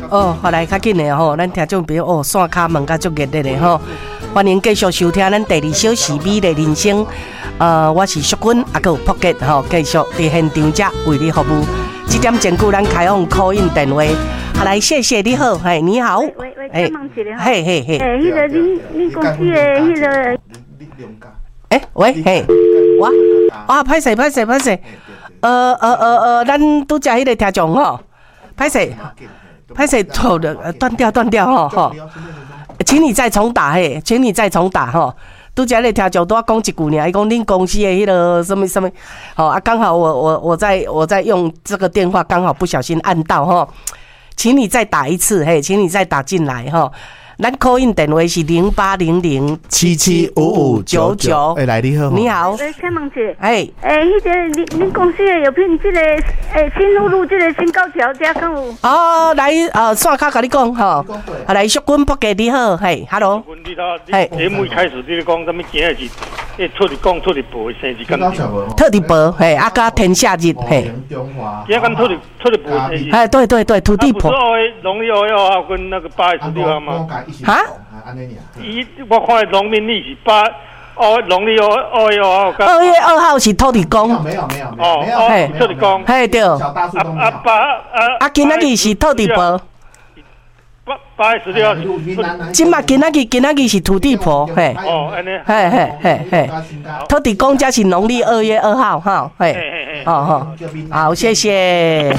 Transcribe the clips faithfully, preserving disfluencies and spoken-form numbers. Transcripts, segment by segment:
哦，好来较紧的吼，咱听众朋友哦，线卡问甲足热烈的吼，欢迎继续收听咱第二小时美丽人生。呃，我是淑君，啊，还有朴杰吼，继续伫现场遮为你服务。这点前句咱开放 call in 电话，好来，谢谢你好，嘿，你好， 喂喂，再问一下， 嘿嘿嘿， 诶，迄个你你公司的迄个， 诶，喂，嘿，我啊，歹势歹势歹势，呃呃呃呃，咱拄则迄个听众吼，歹势歹势，错的，断掉断掉吼吼，请你再重打嘿，请你再重打吼。拄则咧听众拄仔讲一句尔，伊讲恁公司的迄个什么什么，好啊，刚好我我我在我在用这个电话，刚好不小心按到吼，请你再打一次，嘿，请你再打进来吼。咱 call in 电话是零八零零七七五五九九。哎，来你好， 你好， 诶，请问一下， 哎， 诶，迄个恁恁公司的有聘这个诶新路路这个新高桥遮敢有？ 哦，来，呃，线卡甲你讲吼，啊，来，淑君朴杰你好，嘿 ，hello， 你睇，节目一开始你咧讲什么今日是，诶，出嚟讲出嚟报生日咁。 特地报，嘿，啊，甲天下日，嘿， 今日咁出嚟出嚟报生日。 哎，对对对，土地报。 不是二月农历二月二号跟那个八月十六号吗？ 哈？ 伊我看农民历是八，哦，农历二二月二号。 二月二号是土地公。 没有没有没有。 哦哦，土地公。 嘿对。 小大树公。 啊八啊。 啊，今仔日是土地报。 八八月十六号。 今嘛今仔日今仔日是土地婆，嘿。 哦，安尼。 嘿嘿嘿嘿。土地公才是农历二月二号，哈，嘿。嘿嘿嘿。哦好，好，谢谢。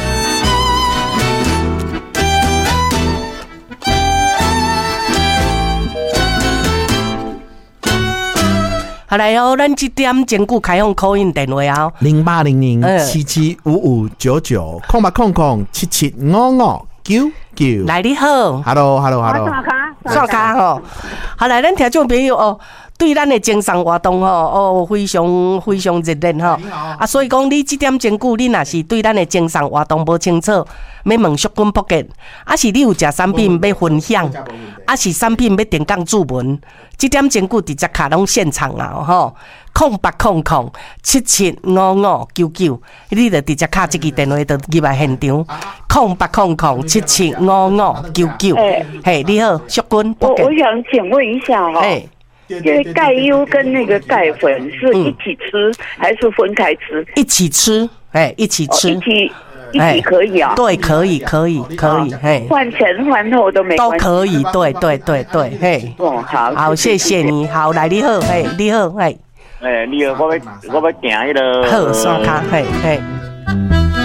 好来哦，咱这点前句开放 call in 电话哦， 零八零零七七五五九九，空八空空七七五五九九。 来你好 ，Hello Hello Hello， 刷卡吼，好来，咱听众朋友哦，对咱的精神活动吼，哦非常非常热烈吼，啊，所以讲你这点前句，你若是对咱的精神活动无清楚，要问淑君朴杰，啊是你有食产品要分享，啊是产品要定岗注文。这点前句直接卡拢现场啊，吼，空八空空七七五五九九，你就直接卡这个电话就入来现场，空八空空七七五五九九。嘿，你好，淑君。 我我想请问一下哈，因为钙优跟那个钙粉是一起吃、嗯、还是分开吃？ 一起吃，哎，一起吃。哦、 一起。一起可以啊， 对，可以，可以，可以，嘿， 换前换后都没都可以，对，对，对，对，嘿， 哦，好， 好，谢谢你，好，来，你好，嘿，你好，嘿， 诶，你好，我要我要订迄个， 好，刷卡，嘿，嘿。